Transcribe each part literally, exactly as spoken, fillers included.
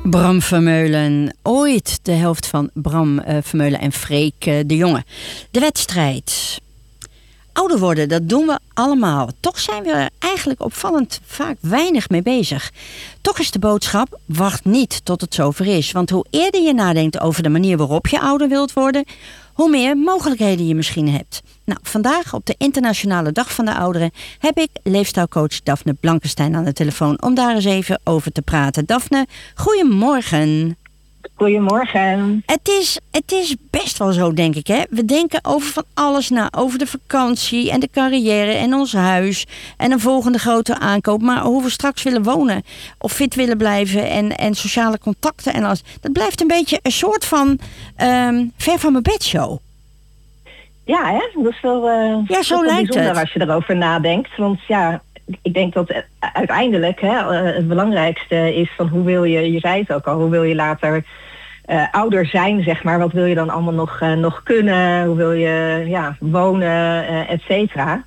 Bram Vermeulen, ooit de helft van Bram uh, Vermeulen en Freek uh, de Jonge. De wedstrijd. Ouder worden, dat doen we allemaal. Toch zijn we er eigenlijk opvallend vaak weinig mee bezig. Toch is de boodschap, wacht niet tot het zover is. Want hoe eerder je nadenkt over de manier waarop je ouder wilt worden, hoe meer mogelijkheden je misschien hebt. Nou, vandaag op de Internationale Dag van de Ouderen heb ik leefstijlcoach Daphne Blankenstein aan de telefoon om daar eens even over te praten. Daphne, goedemorgen. Goedemorgen. Het is, het is best wel zo, denk ik, hè? We denken over van alles na. Over de vakantie en de carrière en ons huis en een volgende grote aankoop. Maar hoe we straks willen wonen of fit willen blijven en, en sociale contacten en alles. Dat blijft een beetje een soort van um, ver van mijn bed show. Ja, hè? Dat is wel, uh, ja, zo dat is wel lijkt bijzonder het. Als je erover nadenkt. Want ja, ik denk dat uiteindelijk hè, het belangrijkste is van hoe wil je, je zei het ook al, hoe wil je later uh, ouder zijn, zeg maar. Wat wil je dan allemaal nog, uh, nog kunnen? Hoe wil je ja, wonen, uh, et cetera.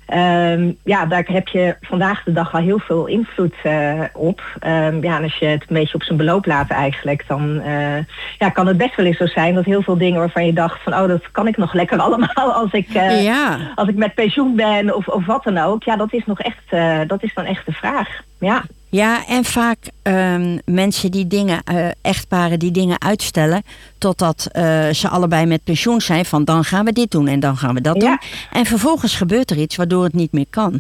Um, ja, daar heb je vandaag de dag al heel veel invloed uh, op. Um, ja, en als je het een beetje op zijn beloop laat eigenlijk, dan uh, ja, kan het best wel eens zo zijn dat heel veel dingen waarvan je dacht van, oh, dat kan ik nog lekker allemaal als ik, uh, ja. als ik met pensioen ben of, of wat dan ook. Ja, dat is nog echt, uh, dat is dan echt de vraag. Ja. Ja, en vaak um, mensen die dingen, uh, echtparen die dingen uitstellen totdat uh, ze allebei met pensioen zijn, van dan gaan we dit doen en dan gaan we dat ja. doen. En vervolgens gebeurt er iets waardoor het niet meer kan.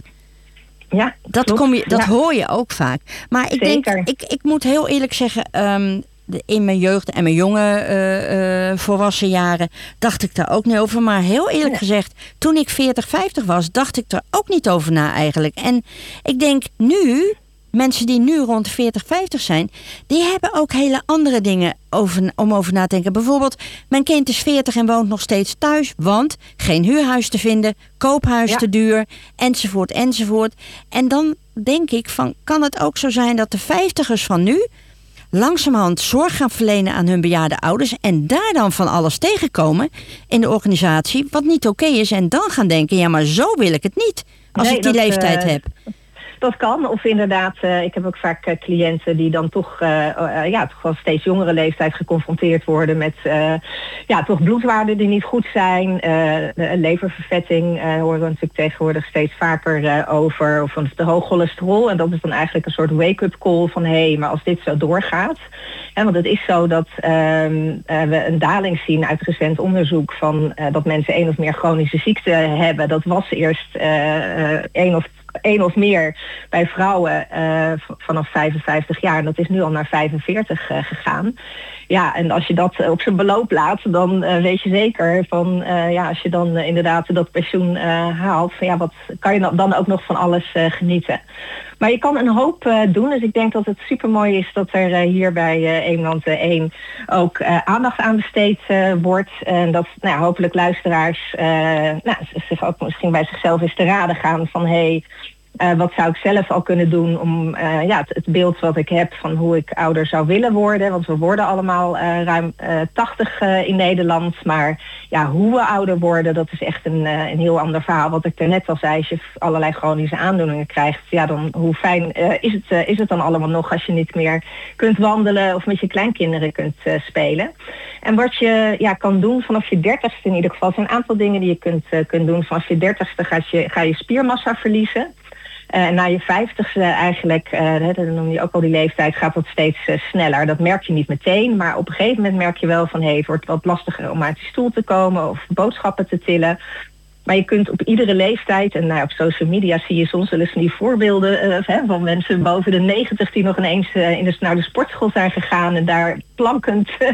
Ja, dat, kom je, dat ja. hoor je ook vaak. Maar ik Zeker. denk, ik, ik moet heel eerlijk zeggen, um, in mijn jeugd en mijn jonge uh, uh, volwassen jaren dacht ik daar ook niet over. Maar heel eerlijk ja. gezegd, toen ik veertig, vijftig was, dacht ik er ook niet over na eigenlijk. En ik denk nu, mensen die nu rond veertig, vijftig zijn, die hebben ook hele andere dingen over, om over na te denken. Bijvoorbeeld, mijn kind is veertig en woont nog steeds thuis, want geen huurhuis te vinden, koophuis ja. te duur, enzovoort, enzovoort. En dan denk ik van, kan het ook zo zijn dat de vijftigers van nu langzamerhand zorg gaan verlenen aan hun bejaarde ouders en daar dan van alles tegenkomen in de organisatie wat niet oké is en dan gaan denken, ja, maar zo wil ik het niet als nee, ik die dat, leeftijd uh... heb. Dat kan, of inderdaad, uh, ik heb ook vaak uh, cliënten die dan toch, uh, uh, ja, toch wel steeds jongere leeftijd geconfronteerd worden met uh, ja, toch bloedwaarden die niet goed zijn. Uh, de leververvetting uh, horen we natuurlijk tegenwoordig steeds vaker uh, over, of van de hoog cholesterol. En dat is dan eigenlijk een soort wake-up call van hé, hey, maar als dit zo doorgaat. Hè, want het is zo dat uh, uh, we een daling zien uit recent onderzoek van uh, dat mensen één of meer chronische ziekten hebben. Dat was eerst uh, uh, één of één of meer bij vrouwen uh, vanaf vijfenvijftig jaar. En dat is nu al naar vijfenveertig uh, gegaan. Ja, en als je dat uh, op zijn beloop laat, dan uh, weet je zeker van, uh, ja, als je dan uh, inderdaad dat pensioen uh, haalt, van, ja, wat kan je dan ook nog van alles uh, genieten. Maar je kan een hoop uh, doen. Dus ik denk dat het supermooi is dat er uh, hier bij uh, Eemland uh, één ook uh, aandacht aan besteed uh, wordt. En dat nou, hopelijk luisteraars uh, nou, zich ook misschien bij zichzelf eens te raden gaan van hé, hey, Uh, wat zou ik zelf al kunnen doen om uh, ja, het, het beeld wat ik heb van hoe ik ouder zou willen worden. Want we worden allemaal uh, ruim uh, tachtig uh, in Nederland. Maar ja, hoe we ouder worden, dat is echt een, uh, een heel ander verhaal. Wat ik daarnet al zei, als je allerlei chronische aandoeningen krijgt, ja, dan hoe fijn uh, is, het, uh, is het dan allemaal nog als je niet meer kunt wandelen of met je kleinkinderen kunt uh, spelen. En wat je ja, kan doen vanaf je dertigste in ieder geval, zijn een aantal dingen die je kunt, uh, kunt doen. Vanaf je dertigste ga je, ga je spiermassa verliezen. Uh, na je vijftigste eigenlijk, uh, dan noem je ook al die leeftijd, gaat dat steeds uh, sneller. Dat merk je niet meteen, maar op een gegeven moment merk je wel van hé, hey, het wordt wat lastiger om uit die stoel te komen of boodschappen te tillen. Maar je kunt op iedere leeftijd, en nou, op social media zie je soms wel eens die voorbeelden uh, hè, van mensen boven de negentig die nog ineens uh, in de, naar de sportschool zijn gegaan en daar plankend uh,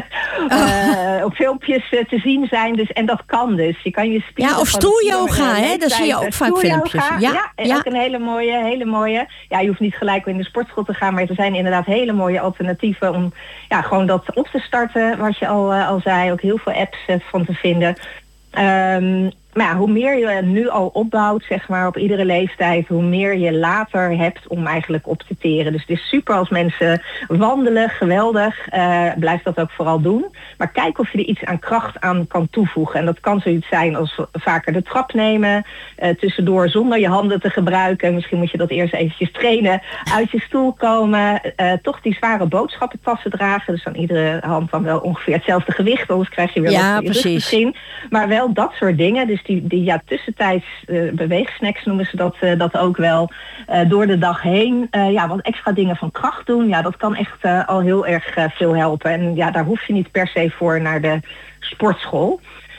oh. op filmpjes uh, te zien zijn. Dus, en dat kan dus. Je kan je spieren. Ja, of stoelyoga, hè? Daar zie je ook vaak filmpjes. Ja, ja, en ja. ook een hele mooie, hele mooie. Ja, je hoeft niet gelijk in de sportschool te gaan, maar er zijn inderdaad hele mooie alternatieven om ja, gewoon dat op te starten, wat je al, uh, al zei. Ook heel veel apps uh, van te vinden. Um, maar ja, hoe meer je nu al opbouwt, zeg maar, op iedere leeftijd, hoe meer je later hebt om eigenlijk op te teren. Dus het is super als mensen wandelen, geweldig. Uh, blijf dat ook vooral doen. Maar kijk of je er iets aan kracht aan kan toevoegen. En dat kan zoiets zijn als vaker de trap nemen, uh, tussendoor zonder je handen te gebruiken. Misschien moet je dat eerst eventjes trainen. Uit je stoel komen, uh, toch die zware boodschappentassen dragen. Dus aan iedere hand dan wel ongeveer hetzelfde gewicht, anders krijg je weer ja, wat precies. misschien. Maar wel dat soort dingen. Dus die, die ja, tussentijds uh, beweegsnacks noemen ze dat, uh, dat ook wel. Uh, door de dag heen uh, ja, wat extra dingen van kracht doen. Ja, dat kan echt uh, al heel erg uh, veel helpen. En ja, daar hoef je niet per se voor naar de sportschool.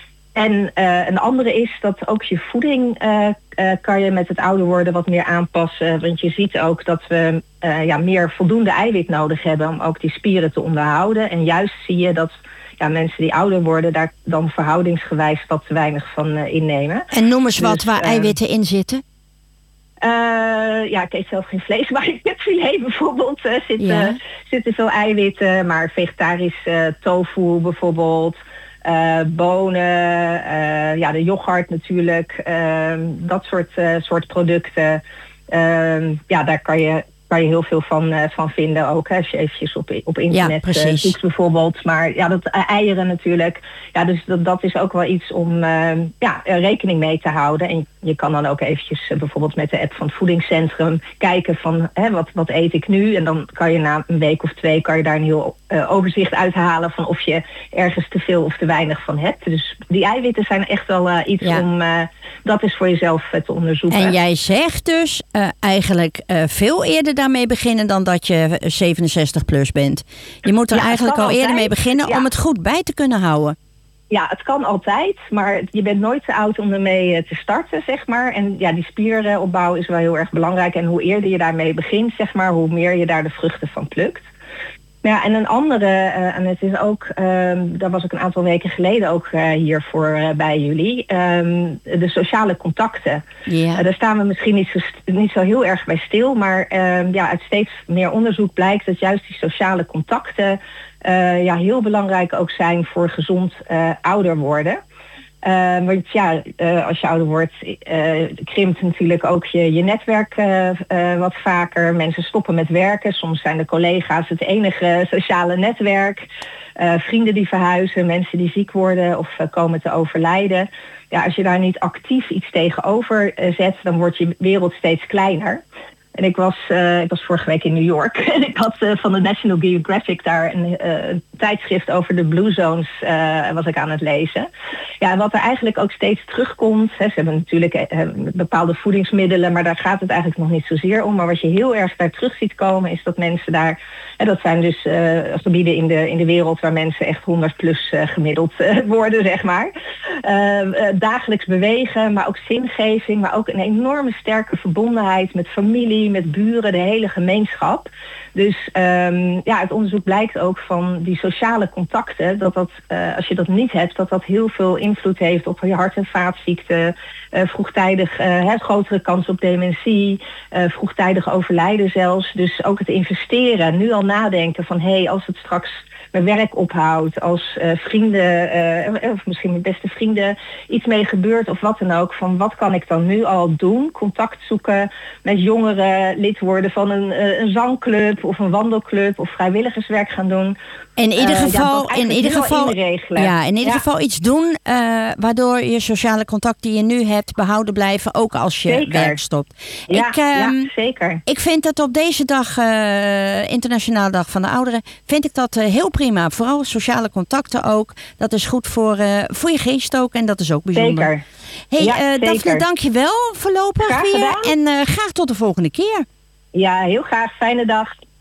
En uh, een andere is dat ook je voeding uh, uh, kan je met het ouder worden wat meer aanpassen. Want je ziet ook dat we uh, ja, meer voldoende eiwit nodig hebben om ook die spieren te onderhouden. En juist zie je dat ja, mensen die ouder worden daar dan verhoudingsgewijs wat te weinig van uh, innemen. En noem eens wat dus, waar uh, eiwitten in zitten. Uh, ja, ik eet zelf geen vlees, maar in het filet bijvoorbeeld uh, zitten, ja. zitten veel eiwitten. Maar vegetarisch uh, tofu bijvoorbeeld. Uh, bonen, uh, ja, de yoghurt natuurlijk, uh, dat soort, uh, soort producten. Uh, ja, daar kan je, kan je heel veel van, uh, van vinden ook. Hè, als je eventjes op, op internet ja, uh, zoekt bijvoorbeeld. Maar ja, dat uh, eieren natuurlijk. Ja, dus dat, dat is ook wel iets om uh, ja, rekening mee te houden. En je kan dan ook eventjes uh, bijvoorbeeld met de app van het voedingscentrum kijken van hè, wat, wat eet ik nu. En dan kan je na een week of twee kan je daar een heel uh, overzicht uithalen van of je ergens te veel of te weinig van hebt. Dus die eiwitten zijn echt wel uh, iets ja. om uh, dat eens voor jezelf uh, te onderzoeken. En jij zegt dus uh, eigenlijk uh, veel eerder daarmee beginnen dan dat je zevenenzestig plus bent. Je moet er ja, eigenlijk al altijd. eerder mee beginnen ja. om het goed bij te kunnen houden. Ja, het kan altijd, maar je bent nooit te oud om ermee te starten, zeg maar. En ja, die spierenopbouw is wel heel erg belangrijk. En hoe eerder je daarmee begint, zeg maar, hoe meer je daar de vruchten van plukt. Ja, en een andere, uh, en het is ook, um, daar was ik een aantal weken geleden ook uh, hier voor uh, bij jullie, um, de sociale contacten. Yeah. Uh, daar staan we misschien niet zo, niet zo heel erg bij stil, maar uh, ja, uit steeds meer onderzoek blijkt dat juist die sociale contacten uh, ja, heel belangrijk ook zijn voor gezond uh, ouder worden. Uh, want ja, uh, als je ouder wordt, uh, krimpt natuurlijk ook je, je netwerk uh, uh, wat vaker. Mensen stoppen met werken. Soms zijn de collega's het enige sociale netwerk. Uh, vrienden die verhuizen, mensen die ziek worden of uh, komen te overlijden. Ja, als je daar niet actief iets tegenover uh, zet, dan wordt je wereld steeds kleiner. En ik was, uh, ik was vorige week in New York en ik had uh, van de National Geographic daar een, uh, een tijdschrift over de Blue Zones uh, was ik aan het lezen. Ja, en wat er eigenlijk ook steeds terugkomt, hè, ze hebben natuurlijk uh, bepaalde voedingsmiddelen, maar daar gaat het eigenlijk nog niet zozeer om. Maar wat je heel erg daar terug ziet komen is dat mensen daar, hè, dat zijn dus uh, gebieden in de, in de wereld waar mensen echt honderd plus uh, gemiddeld uh, worden, zeg maar. Uh, uh, dagelijks bewegen, maar ook zingeving, maar ook een enorme sterke verbondenheid met familie, met buren, de hele gemeenschap. Dus um, ja, het onderzoek blijkt ook van die sociale contacten, dat dat, uh, als je dat niet hebt, dat dat heel veel invloed heeft op je hart- en vaatziekten, uh, vroegtijdig uh, grotere kans op dementie, uh, vroegtijdig overlijden zelfs. Dus ook het investeren, nu al nadenken van hé, hey, als het straks mijn werk ophoudt, als uh, vrienden, uh, of misschien mijn beste vrienden iets mee gebeurt of wat dan ook, van wat kan ik dan nu al doen? Contact zoeken met jongeren, lid worden van een, uh, een zangclub of een wandelclub of vrijwilligerswerk gaan doen. In ieder geval, uh, ja, in ieder geval, ja, in ieder ja. geval iets doen uh, waardoor je sociale contacten die je nu hebt behouden blijven, ook als je zeker. werk stopt. Ja, ik, um, ja, zeker. Ik vind dat op deze dag, uh, Internationale Dag van de Ouderen, vind ik dat uh, heel prima. Vooral sociale contacten ook. Dat is goed voor, uh, voor je geest ook en dat is ook bijzonder. Zeker. Hey, ja, uh, Daphne, dank je wel voorlopig graag weer. Gedaan. En uh, graag tot de volgende keer. Ja, heel graag. Fijne dag.